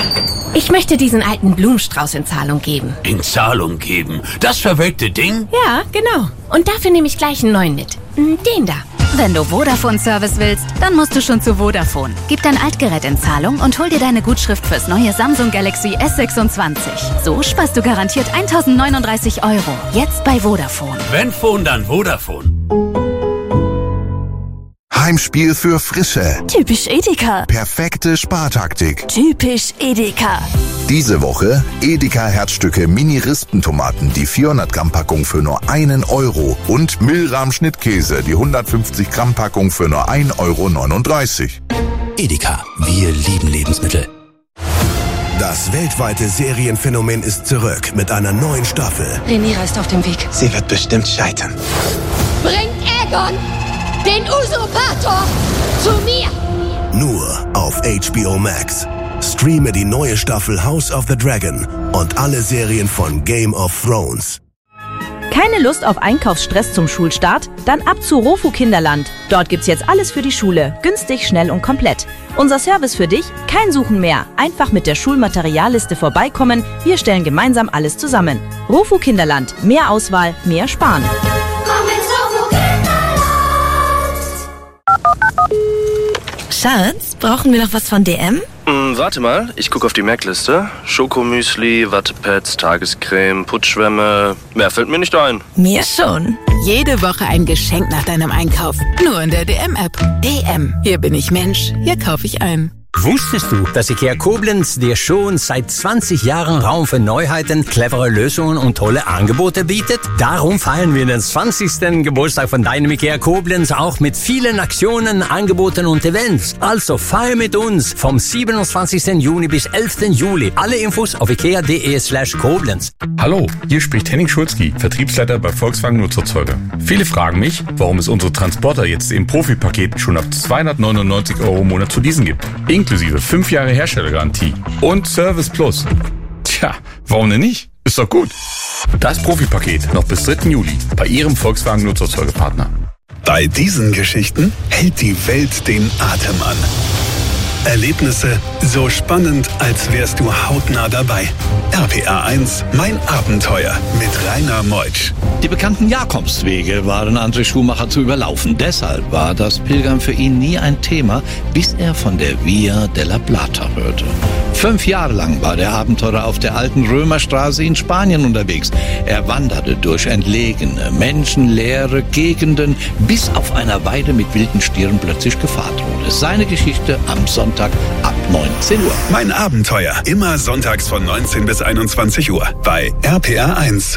Ich möchte diesen alten Blumenstrauß in Zahlung geben. In Zahlung geben? Das verwelkte Ding? Ja, genau. Und dafür nehme ich gleich einen neuen mit. Den da. Wenn du Vodafone-Service willst, dann musst du schon zu Vodafone. Gib dein Altgerät in Zahlung und hol dir deine Gutschrift fürs neue Samsung Galaxy S26. So sparst du garantiert 1.039 €. Jetzt bei Vodafone. Wenn Phone, dann Vodafone. Heimspiel für Frische. Typisch Edeka. Perfekte Spartaktik. Typisch Edeka. Diese Woche Edeka Herzstücke Mini-Rispentomaten, die 400 Gramm Packung für nur 1 € und Milram Schnittkäse, die 150 Gramm Packung für nur 1,39 €. Edeka, wir lieben Lebensmittel. Das weltweite Serienphänomen ist zurück mit einer neuen Staffel. Rhaenyra ist auf dem Weg. Sie wird bestimmt scheitern. Bringt Aegon den Usurpator zu mir! Nur auf HBO Max. Streame die neue Staffel House of the Dragon und alle Serien von Game of Thrones. Keine Lust auf Einkaufsstress zum Schulstart? Dann ab zu Rofu Kinderland. Dort gibt's jetzt alles für die Schule. Günstig, schnell und komplett. Unser Service für dich? Kein Suchen mehr. Einfach mit der Schulmaterialliste vorbeikommen. Wir stellen gemeinsam alles zusammen. Rofu Kinderland. Mehr Auswahl, mehr Sparen. Schatz, brauchen wir noch was von DM? Warte mal, ich gucke auf die Merkliste. Schokomüsli, Wattepads, Tagescreme, Putzschwämme. Mehr fällt mir nicht ein. Mir schon. Jede Woche ein Geschenk nach deinem Einkauf. Nur in der DM-App. DM. Hier bin ich Mensch. Hier kaufe ich ein. Wusstest du, dass IKEA Koblenz dir schon seit 20 Jahren Raum für Neuheiten, clevere Lösungen und tolle Angebote bietet? Darum feiern wir den 20. Geburtstag von deinem IKEA Koblenz auch mit vielen Aktionen, Angeboten und Events. Also feier mit uns vom 27. Juni bis 11. Juli. Alle Infos auf ikea.de/Koblenz. Hallo, hier spricht Henning Schulzki, Vertriebsleiter bei Volkswagen Nutzerzeuger. Viele fragen mich, warum es unsere Transporter jetzt im Profipaket schon ab 299 € im Monat zu leasen gibt. Inklusive 5 Jahre Herstellergarantie und Service Plus. Tja, warum denn nicht? Ist doch gut. Das Profipaket noch bis 3. Juli bei Ihrem Volkswagen Nutzerzeugerpartner. Bei diesen Geschichten hält die Welt den Atem an. Erlebnisse so spannend, als wärst du hautnah dabei. RPA 1, mein Abenteuer mit Rainer Meutsch. Die bekannten Jakobswege waren André Schumacher zu überlaufen. Deshalb war das Pilgern für ihn nie ein Thema, bis er von der Via della Plata hörte. 5 Jahre lang war der Abenteurer auf der alten Römerstraße in Spanien unterwegs. Er wanderte durch entlegene, menschenleere Gegenden, bis auf einer Weide mit wilden Stieren plötzlich Gefahr drohte. Seine Geschichte am Sonntag ab 19 Uhr. Mein Abenteuer, immer sonntags von 19 bis 21 Uhr bei RPA 1.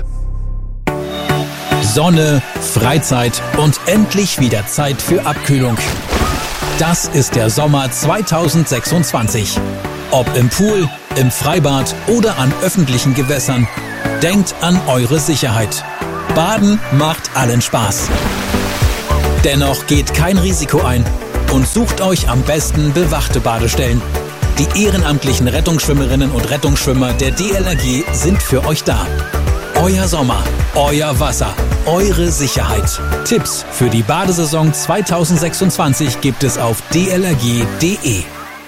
Sonne, Freizeit und endlich wieder Zeit für Abkühlung. Das ist der Sommer 2026. Ob im Pool, im Freibad oder an öffentlichen Gewässern, denkt an eure Sicherheit. Baden macht allen Spaß. Dennoch geht kein Risiko ein und sucht euch am besten bewachte Badestellen. Die ehrenamtlichen Rettungsschwimmerinnen und Rettungsschwimmer der DLRG sind für euch da. Euer Sommer, euer Wasser, eure Sicherheit. Tipps für die Badesaison 2026 gibt es auf dlrg.de.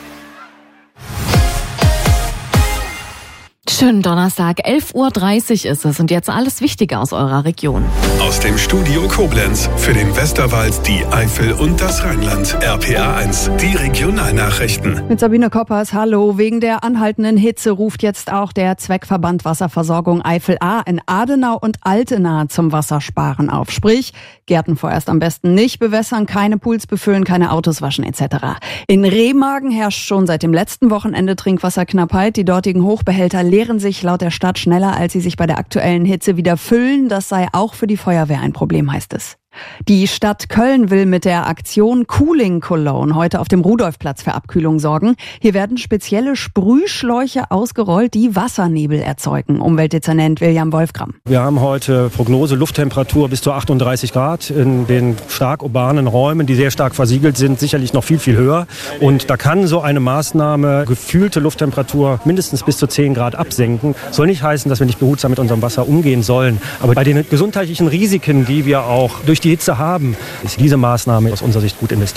Schönen Donnerstag, 11:30 Uhr ist es und jetzt alles Wichtige aus eurer Region. Aus dem Studio Koblenz für den Westerwald, die Eifel und das Rheinland. RPA 1, die Regionalnachrichten. Mit Sabine Koppers, hallo. Wegen der anhaltenden Hitze ruft jetzt auch der Zweckverband Wasserversorgung Eifel A in Adenau und Altena zum Wassersparen auf. Sprich, Gärten vorerst am besten nicht bewässern, keine Pools befüllen, keine Autos waschen etc. In Remagen herrscht schon seit dem letzten Wochenende Trinkwasserknappheit. Die dortigen Hochbehälter leeren sich laut der Stadt schneller, als sie sich bei der aktuellen Hitze wieder füllen. Das sei auch für die Feuerwehr ein Problem, heißt es. Die Stadt Köln will mit der Aktion Cooling Cologne heute auf dem Rudolfplatz für Abkühlung sorgen. Hier werden spezielle Sprühschläuche ausgerollt, die Wassernebel erzeugen. Umweltdezernent William Wolfgram. Wir haben heute Prognose Lufttemperatur bis zu 38 Grad in den stark urbanen Räumen, die sehr stark versiegelt sind, sicherlich noch viel, viel höher. Und da kann so eine Maßnahme gefühlte Lufttemperatur mindestens bis zu 10 Grad absenken. Soll nicht heißen, dass wir nicht behutsam mit unserem Wasser umgehen sollen. Aber bei den gesundheitlichen Risiken, die wir auch durch die Hitze haben, ist diese Maßnahme aus unserer Sicht gut investiert.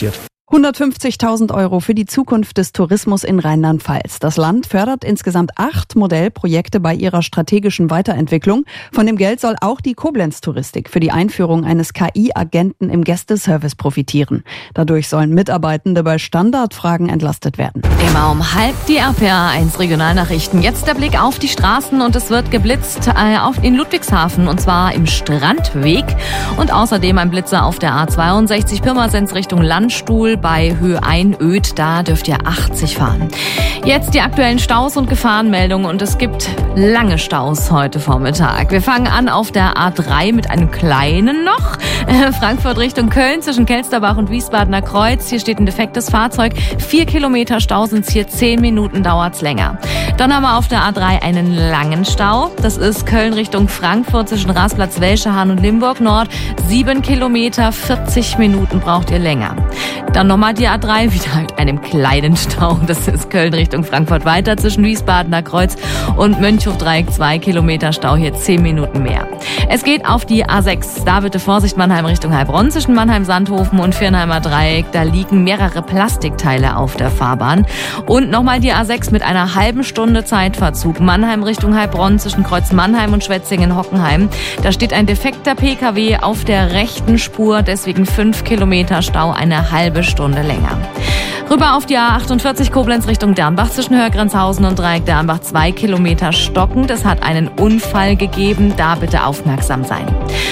150.000 € für die Zukunft des Tourismus in Rheinland-Pfalz. Das Land fördert insgesamt 8 Modellprojekte bei ihrer strategischen Weiterentwicklung. Von dem Geld soll auch die Koblenz-Touristik für die Einführung eines KI-Agenten im Gästeservice profitieren. Dadurch sollen Mitarbeitende bei Standardfragen entlastet werden. Immer um 12:30 die RPA1 Regionalnachrichten. Jetzt der Blick auf die Straßen und es wird geblitzt in Ludwigshafen und zwar im Strandweg und außerdem ein Blitzer auf der A62 Pirmasens Richtung Landstuhl bei Höhe Einöd. Da dürft ihr 80 fahren. Jetzt die aktuellen Staus und Gefahrenmeldungen und es gibt lange Staus heute Vormittag. Wir fangen an auf der A3 mit einem kleinen noch. Frankfurt Richtung Köln zwischen Kelsterbach und Wiesbadener Kreuz. Hier steht ein defektes Fahrzeug. 4 Kilometer Stau sind es hier, 10 Minuten dauert's länger. Dann haben wir auf der A3 einen langen Stau. Das ist Köln Richtung Frankfurt zwischen Rasplatz, Welschehahn und Limburg Nord. 7 Kilometer, 40 Minuten braucht ihr länger. Dann nochmal die A3, wieder mit einem kleinen Stau. Das ist Köln Richtung Frankfurt weiter zwischen Wiesbadener Kreuz und Mönchhofdreieck. 2 Kilometer Stau, hier 10 Minuten mehr. Es geht auf die A6. Da bitte Vorsicht, Mannheim Richtung Heilbronn zwischen Mannheim-Sandhofen und Viernheimer Dreieck. Da liegen mehrere Plastikteile auf der Fahrbahn. Und nochmal die A6 mit einer halben Stunde Zeitverzug. Mannheim Richtung Heilbronn zwischen Kreuz Mannheim und Schwetzingen-Hockenheim. Da steht ein defekter PKW auf der rechten Spur. Deswegen 5 Kilometer Stau, eine halbe Stunde länger. Rüber auf die A48 Koblenz Richtung Dernbach zwischen Hörgrenzhausen und Dreieck Dernbach. 2 Kilometer stockend. Es hat einen Unfall gegeben. Da bitte aufmerksam sein.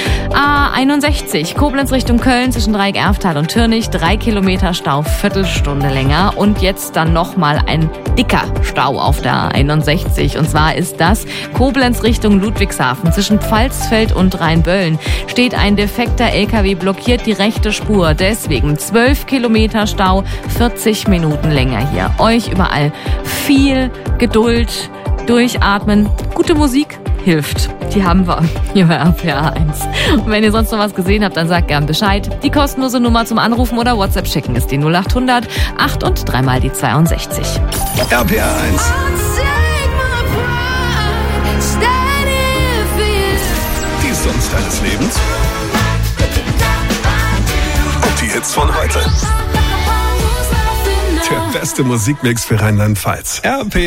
A61 Koblenz Richtung Köln zwischen Dreieck Erftal und Türnich. 3 Kilometer Stau, Viertelstunde länger. Und jetzt dann nochmal ein dicker Stau auf der A61. Und zwar ist das Koblenz Richtung Ludwigshafen. Zwischen Pfalzfeld und Rheinböllen steht ein defekter LKW, blockiert die rechte Spur. Deswegen 12 Kilometer Stau, 40 Minuten länger hier. Euch überall viel Geduld, durchatmen, gute Musik hilft. Die haben wir hier bei RPA 1. Und wenn ihr sonst noch was gesehen habt, dann sagt gern Bescheid. Die kostenlose Nummer zum Anrufen oder WhatsApp schicken ist die 0800 8 und 3 mal die 62. RPA 1. Die Songs deines Lebens. Und die Hits von heute. Der beste Musikmix für Rheinland-Pfalz. RPA